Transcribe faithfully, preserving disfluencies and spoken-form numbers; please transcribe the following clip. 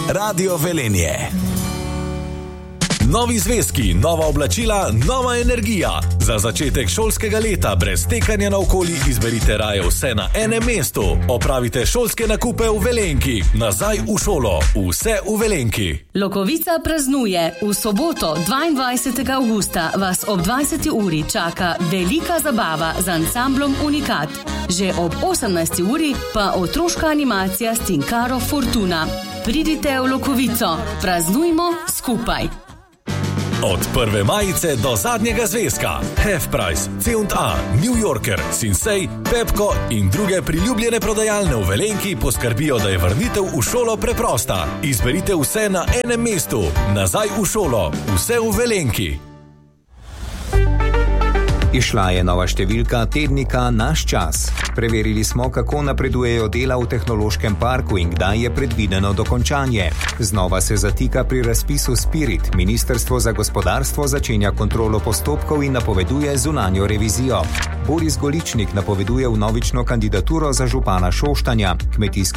Radio Velenje. Novi zvezki, nova oblačila, nova energija. Za začetek šolskega leta brez tekanja naokoli izberite raje vse na enem mestu. Opravite šolske nakupe v Velenki. Nazaj v šolo. Vse v Velenki. Lokovica praznuje. V soboto, dvaindvajsetega avgusta, vas ob dvajseti uri čaka velika zabava z ansamblom Unikat. Že ob osemnajsti uri pa otroška animacija s Tinkaro Fortuna. Pridite v Lokovico. Praznujmo skupaj. Od prve majice do zadnjega zvezka. Half Price, C and A, New Yorker, Sinsei, Pepco in druge priljubljene prodajalne v Velenki poskrbijo, da je vrnitev v šolo preprosta. Izberite vse na enem mestu. Nazaj v šolo. Vse v Velenki. Išla je nova številka tednika Naš čas. Preverili smo, kako napredujejo dela v tehnološkem parku in kdaj je predvideno dokončanje. Znova se zatika pri razpisu Spirit. Ministrstvo za gospodarstvo začenja kontrolo postopkov in napoveduje zunanjo revizijo. Boris Goličnik napoveduje vnovično kandidaturo za župana Šoštanja. Kmetijska